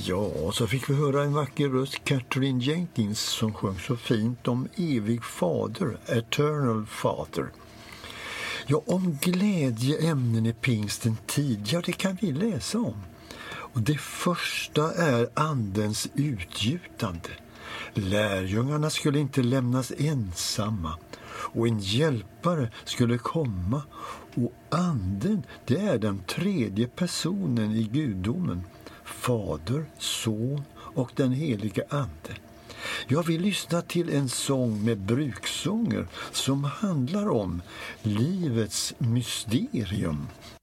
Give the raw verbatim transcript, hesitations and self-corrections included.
Ja, så fick vi höra en vacker röst, Katherine Jenkins, som sjöng så fint om evig fader, eternal father. Ja, om glädjeämnen i pingsten tid, ja det kan vi läsa om. Och det första är andens utgjutande. Lärjungarna skulle inte lämnas ensamma och en hjälpare skulle komma. Och anden, det är den tredje personen i gudomen. Fader, son och den heliga ande. Jag vill lyssna till en sång med bruksånger som handlar om livets mysterium.